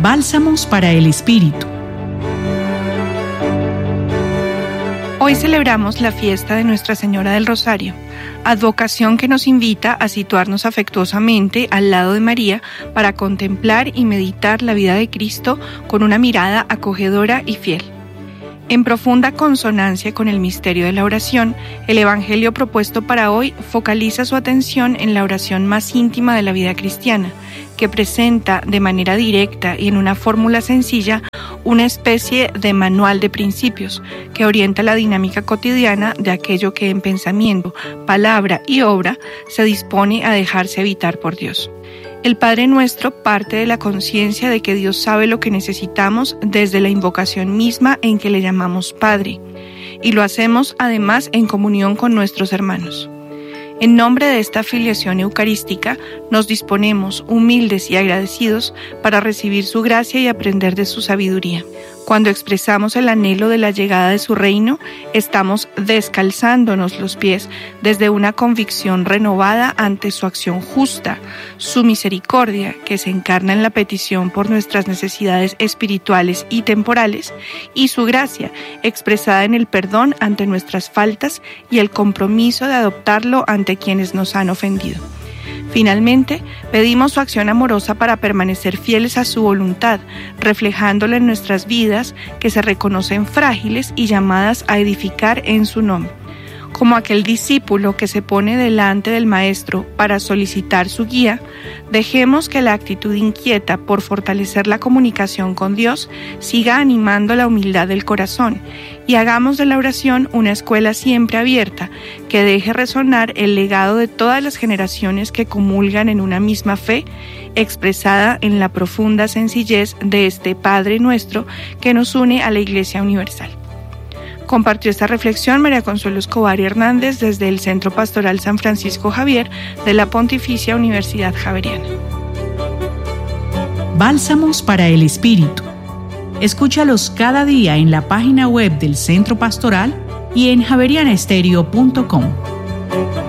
Bálsamos para el Espíritu. Hoy celebramos la fiesta de Nuestra Señora del Rosario, advocación que nos invita a situarnos afectuosamente al lado de María para contemplar y meditar la vida de Cristo con una mirada acogedora y fiel. En profunda consonancia con el misterio de la oración, el Evangelio propuesto para hoy focaliza su atención en la oración más íntima de la vida cristiana, que presenta de manera directa y en una fórmula sencilla una especie de manual de principios que orienta la dinámica cotidiana de aquello que en pensamiento, palabra y obra se dispone a dejarse habitar por Dios. El Padre Nuestro parte de la conciencia de que Dios sabe lo que necesitamos desde la invocación misma en que le llamamos Padre, y lo hacemos además en comunión con nuestros hermanos. En nombre de esta filiación eucarística, nos disponemos, humildes y agradecidos, para recibir su gracia y aprender de su sabiduría. Cuando expresamos el anhelo de la llegada de su reino, estamos descalzándonos los pies desde una convicción renovada ante su acción justa, su misericordia, que se encarna en la petición por nuestras necesidades espirituales y temporales, y su gracia, expresada en el perdón ante nuestras faltas y el compromiso de adoptarlo ante quienes nos han ofendido. Finalmente, pedimos su acción amorosa para permanecer fieles a su voluntad, reflejándola en nuestras vidas que se reconocen frágiles y llamadas a edificar en su nombre. Como aquel discípulo que se pone delante del Maestro para solicitar su guía, dejemos que la actitud inquieta por fortalecer la comunicación con Dios siga animando la humildad del corazón y hagamos de la oración una escuela siempre abierta que deje resonar el legado de todas las generaciones que comulgan en una misma fe, expresada en la profunda sencillez de este Padre Nuestro que nos une a la Iglesia Universal. Compartió esta reflexión María Consuelo Escobar y Hernández desde el Centro Pastoral San Francisco Javier de la Pontificia Universidad Javeriana. Bálsamos para el Espíritu. Escúchalos cada día en la página web del Centro Pastoral y en javerianaestereo.com.